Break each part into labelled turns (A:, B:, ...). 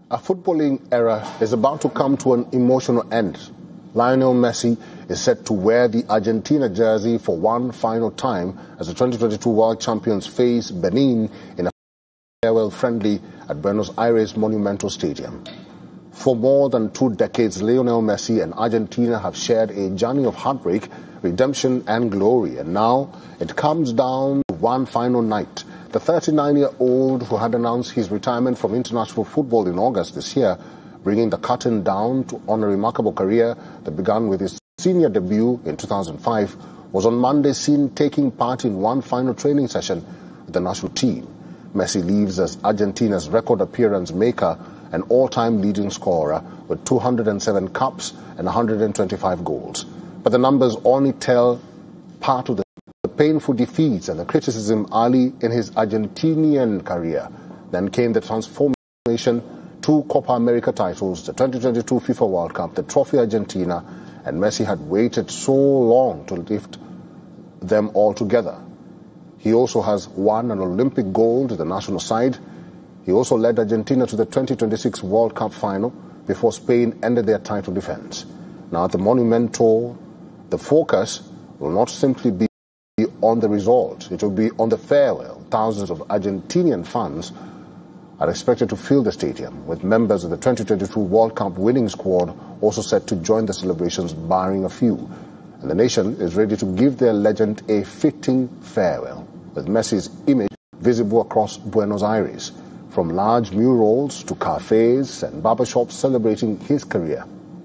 A: A footballing era is about to come to an emotional end. Lionel Messi is set to wear the Argentina jersey for one final time as the 2022 World Champions face Benin in a farewell friendly at Buenos Aires Monumental Stadium. For more than 2 decades, Lionel Messi and Argentina have shared a journey of heartbreak, redemption and glory, and now it comes down to one final night. The 39-year-old who had announced his retirement from international football in August this year, bringing the curtain down on a remarkable career that began with his senior debut in 2005, was on Monday seen taking part in one final training session with the national team. Messi leaves as Argentina's record appearance maker and all-time leading scorer with 207 caps and 125 goals. But the numbers only tell part of the painful defeats and the criticism early in his Argentinian career. Then came the transformation, 2 Copa America titles, the 2022 FIFA World Cup, the Trophy Argentina, and Messi had waited so long to lift them all together. He also has won an Olympic gold to the national side. He also led Argentina to the 2026 World Cup final before Spain ended their title defense. Now at the Monumental, the focus will not simply be on the result. It will be on the farewell. Thousands of Argentinian fans are expected to fill the stadium, with members of the 2022 World Cup winning squad also set to join the celebrations, barring a few. And the nation is ready to give their legend a fitting farewell, with Messi's image visible across Buenos Aires, from large murals to cafes and barbershops celebrating his career.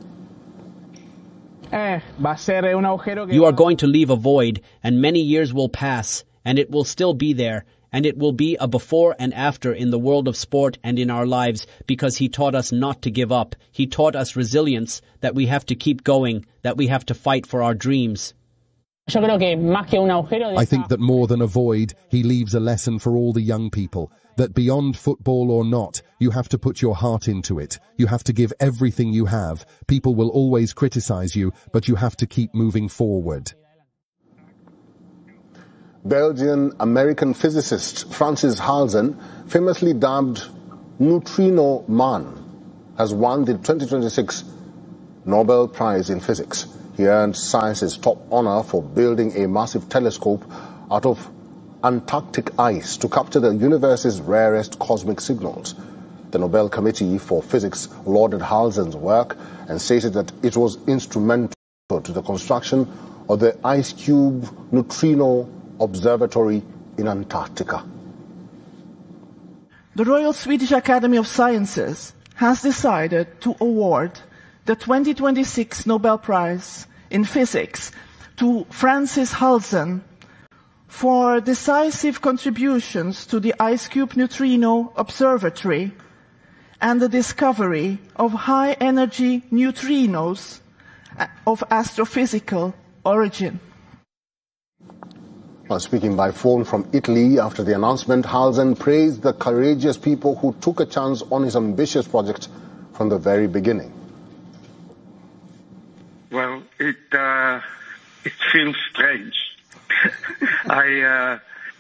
B: You are going to leave a void, and many years will pass, and it will still be there, and it will be a before and after in the world of sport and in our lives, because he taught us not to give up. He taught us resilience, that we have to keep going, that we have to fight for our dreams.
C: I think that more than a void, he leaves a lesson for all the young people, that beyond football or not, you have to put your heart into it. You have to give everything you have. People will always criticize you, but you have to keep moving forward.
A: Belgian-American physicist Francis Halzen, famously dubbed Neutrino Man, has won the 2026 Nobel Prize in Physics. He earned science's top honor for building a massive telescope out of Antarctic ice to capture the universe's rarest cosmic signals. The Nobel Committee for Physics lauded Halzen's work and stated that it was instrumental to the construction of the IceCube Neutrino Observatory in Antarctica.
D: The Royal Swedish Academy of Sciences has decided to award the 2026 Nobel Prize in Physics to Francis Halzen for decisive contributions to the IceCube Neutrino Observatory and the discovery of high-energy neutrinos of astrophysical origin.
A: While speaking by phone from Italy after the announcement, Halzen praised the courageous people who took a chance on his ambitious project from the very beginning.
E: Well, it feels strange. I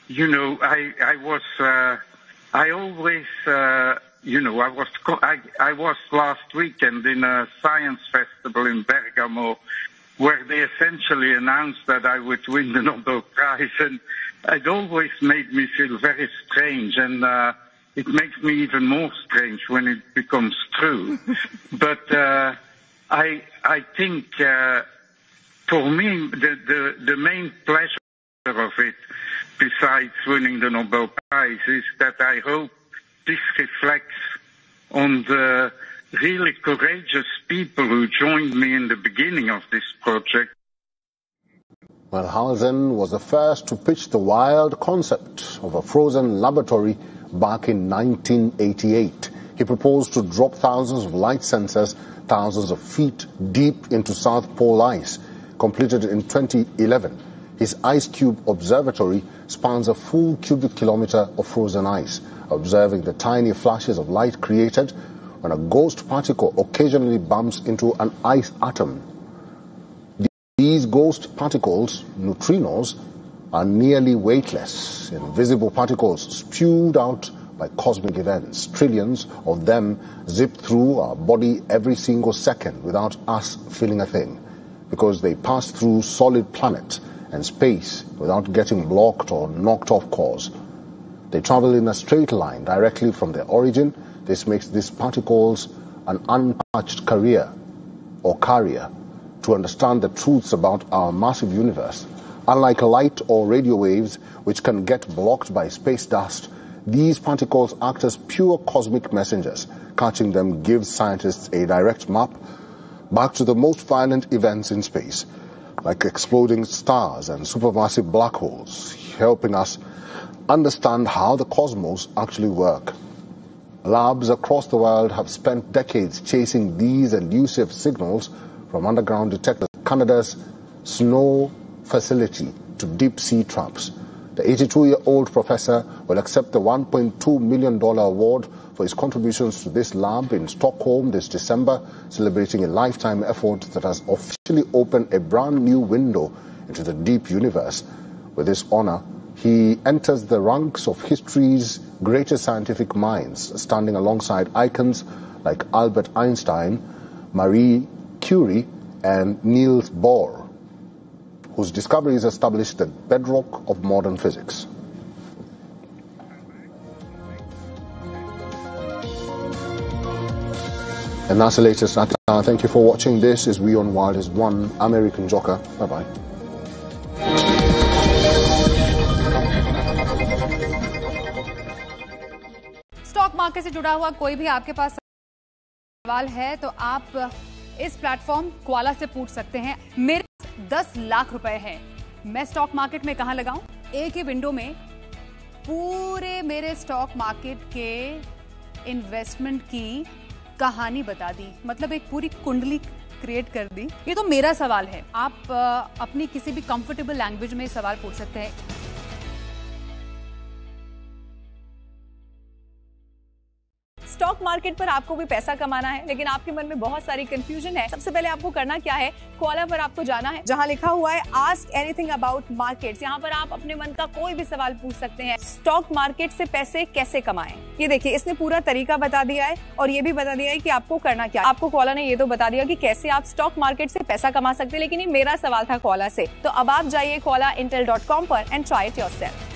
E: was last weekend in a science festival in Bergamo, where they essentially announced that I would win the Nobel Prize, and it always made me feel very strange, and it makes me even more strange when it becomes true. But I think for me the main pleasure of it, besides winning the Nobel Prize, is that I hope this reflects on the really courageous people who joined me in the beginning of this project.
A: Well, Halzen was the first to pitch the wild concept of a frozen laboratory back in 1988. He proposed to drop thousands of light sensors thousands of feet deep into South Pole ice. Completed in 2011, his IceCube Observatory spans a full cubic kilometer of frozen ice, observing the tiny flashes of light created when a ghost particle occasionally bumps into an ice atom. These ghost particles, neutrinos, are nearly weightless, invisible particles spewed out by like cosmic events. Trillions of them zip through our body every single second without us feeling a thing, because they pass through solid planet and space without getting blocked or knocked off course. They travel in a straight line directly from their origin. This makes these particles an untouched carrier to understand the truths about our massive universe. Unlike light or radio waves, which can get blocked by space dust, these particles act as pure cosmic messengers. Catching them gives scientists a direct map back to the most violent events in space, like exploding stars and supermassive black holes, helping us understand how the cosmos actually work. Labs across the world have spent decades chasing these elusive signals from underground detectors, Canada's SNO facility, to deep-sea traps. The 82-year-old professor will accept the $1.2 million award for his contributions to this lab in Stockholm this December, celebrating a lifetime effort that has officially opened a brand new window into the deep universe. With this honor, he enters the ranks of history's greatest scientific minds, standing alongside icons like Albert Einstein, Marie Curie, and Niels Bohr, whose discoveries established the bedrock of modern physics. And that's the latest. Thank you for watching. This is WION World is One. I'm Eric Njoka. Bye-bye.
F: Stock market से जुड़ा हुआ कोई भी आपके पास सवाल है तो आप इस प्लेटफॉर्म क्वाला से पूछ सकते हैं। मेरे 10 लाख रुपए हैं, मैं स्टॉक मार्केट में कहां लगाऊं? एक ही विंडो में पूरे मेरे स्टॉक मार्केट के इन्वेस्टमेंट की कहानी बता दी, मतलब एक पूरी कुंडली क्रिएट कर दी। ये तो मेरा सवाल है, आप अपनी किसी भी कंफर्टेबल लैंग्वेज में सवाल पूछ सकते हैं।
G: स्टॉक मार्केट पर आपको भी पैसा कमाना है, लेकिन आपके मन में बहुत सारी कंफ्यूजन है। सबसे पहले आपको करना क्या है, क्वाला पर आपको जाना है, जहां लिखा हुआ है आस्क एनीथिंग अबाउट मार्केट्स। यहां पर आप अपने मन का कोई भी सवाल पूछ सकते हैं। स्टॉक मार्केट से पैसे कैसे कमाएं, ये देखिए इसने पूरा तरीका बता दिया है और ये भी बता दिया है कि आपको करना क्या। आपको क्वाला ने ये तो बता दिया कि कैसे आप स्टॉक मार्केट से पैसा कमा सकते हैं, लेकिन ये मेरा सवाल था क्वाला से। तो अब आप जाइए qualaintel.com पर एंड ट्राई इट योरसेल्फ।